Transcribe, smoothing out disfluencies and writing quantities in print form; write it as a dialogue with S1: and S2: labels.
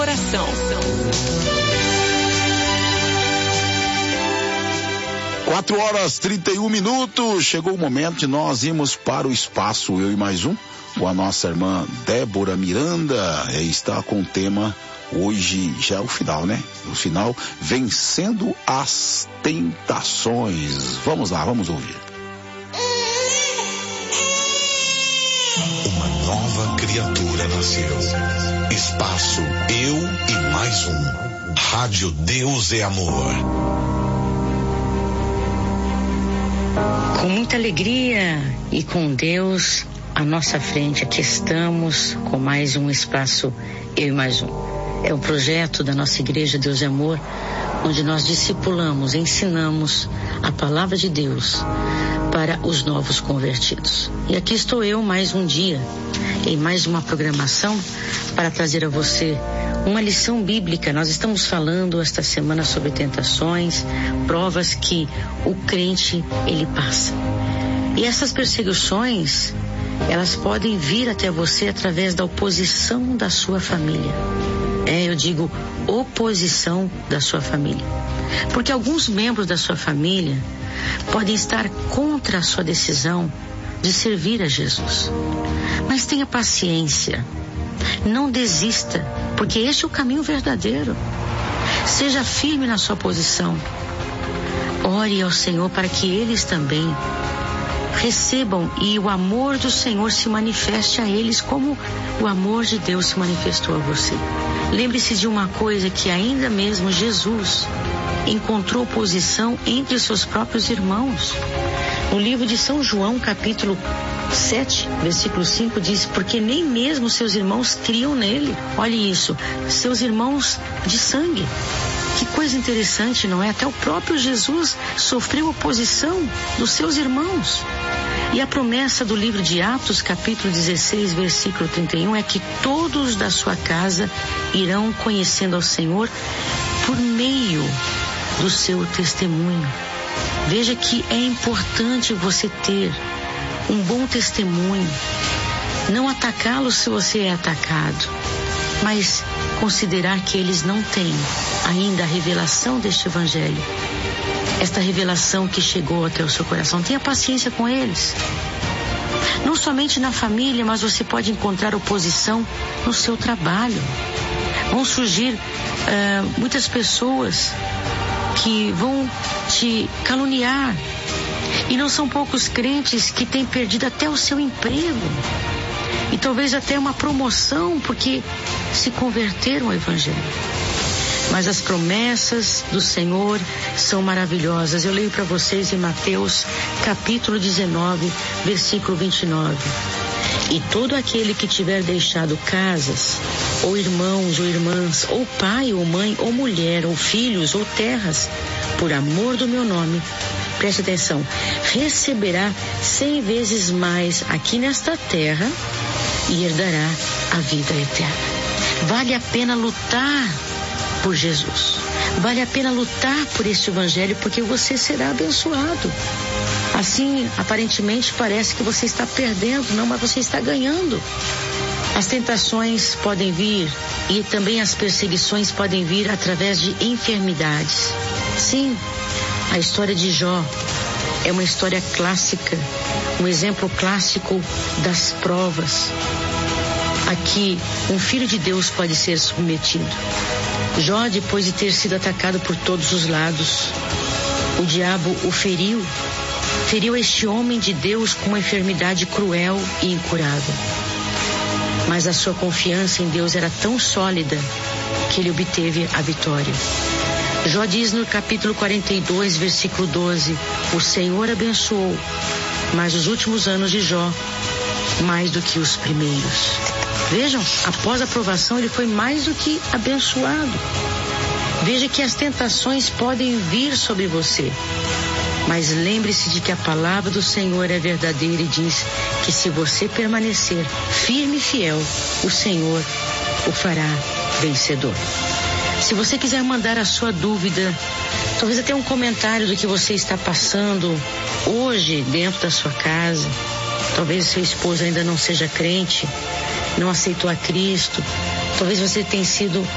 S1: Oração.
S2: 4h31. Chegou o momento de nós irmos para o espaço Eu e Mais Um, com a nossa irmã Débora Miranda. Está com o tema, hoje já é o final, né? O final, vencendo as tentações. Vamos lá, vamos ouvir.
S3: Uma nova criatura nasceu. Espaço Eu e Mais Um. Rádio Deus é Amor.
S4: Com muita alegria e com Deus à nossa frente, aqui estamos com mais um espaço Eu e Mais Um. É um projeto da nossa igreja Deus é Amor, onde nós discipulamos, ensinamos a palavra de Deus para os novos convertidos. E aqui estou eu mais um dia, em mais uma programação, para trazer a você uma lição bíblica. Nós estamos falando esta semana sobre tentações, provas que o crente, ele passa. E essas perseguições, elas podem vir até você através da oposição da sua família. Eu digo oposição da sua família. Porque alguns membros da sua família podem estar contra a sua decisão de servir a Jesus. Mas tenha paciência. Não desista, porque este é o caminho verdadeiro. Seja firme na sua posição. Ore ao Senhor para que eles também recebam e o amor do Senhor se manifeste a eles como o amor de Deus se manifestou a você. Lembre-se de uma coisa, que ainda mesmo Jesus encontrou oposição entre seus próprios irmãos. No livro de São João, capítulo 7, versículo 5, diz: porque nem mesmo seus irmãos criam nele. Olhe isso, seus irmãos de sangue. Que coisa interessante, não é? Até o próprio Jesus sofreu oposição dos seus irmãos. E a promessa do livro de Atos, capítulo 16, versículo 31, é que todos da sua casa irão conhecendo ao Senhor por meio do seu testemunho. Veja que é importante você ter um bom testemunho, não atacá-los se você é atacado, mas considerar que eles não têm ainda a revelação deste evangelho, esta revelação que chegou até o seu coração. Tenha paciência com eles. Não somente na família, mas você pode encontrar oposição no seu trabalho. Vão surgir muitas pessoas que vão te caluniar. E não são poucos crentes que têm perdido até o seu emprego. E talvez até uma promoção, porque se converteram ao evangelho. Mas as promessas do Senhor são maravilhosas. Eu leio para vocês em Mateus, capítulo 19, versículo 29. E todo aquele que tiver deixado casas, ou irmãos ou irmãs, ou pai ou mãe, ou mulher, ou filhos, ou terras, por amor do meu nome, preste atenção, receberá 100 vezes mais aqui nesta terra e herdará a vida eterna. Vale a pena lutar por Jesus. Vale a pena lutar por este evangelho, porque você será abençoado. Assim, aparentemente parece que você está perdendo, não, mas você está ganhando. As tentações podem vir e também as perseguições podem vir através de enfermidades. Sim, a história de Jó é uma história clássica, um exemplo clássico das provas a que um filho de Deus pode ser submetido. Jó, depois de ter sido atacado por todos os lados, o diabo o feriu este homem de Deus com uma enfermidade cruel e incurável. Mas a sua confiança em Deus era tão sólida que ele obteve a vitória. Jó diz no capítulo 42, versículo 12, o Senhor abençoou, mas os últimos anos de Jó, mais do que os primeiros. Vejam, após a provação ele foi mais do que abençoado. Veja que as tentações podem vir sobre você, mas lembre-se de que a palavra do Senhor é verdadeira e diz que se você permanecer firme e fiel, o Senhor o fará vencedor. Se você quiser mandar a sua dúvida, talvez até um comentário do que você está passando hoje dentro da sua casa, talvez seu esposo ainda não seja crente, não aceitou a Cristo, talvez você tenha sido